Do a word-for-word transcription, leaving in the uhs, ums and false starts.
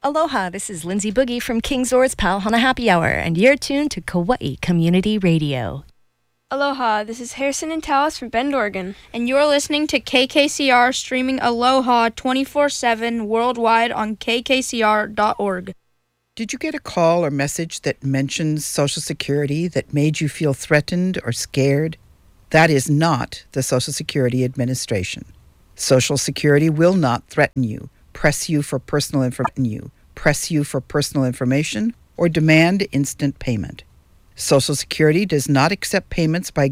Aloha, this is Lindsay Boogie from King Zor's Palhana Happy Hour, and you're tuned to Kauai Community Radio. Aloha, this is Harrison and Talis from Bend, Oregon. And you're listening to K K C R streaming Aloha twenty-four seven worldwide on k k c r dot org. Did you get a call or message that mentions Social Security that made you feel threatened or scared? That is not the Social Security Administration. Social Security will not threaten you, press you for personal information, you, press you for personal information, or demand instant payment. Social Security does not accept payments by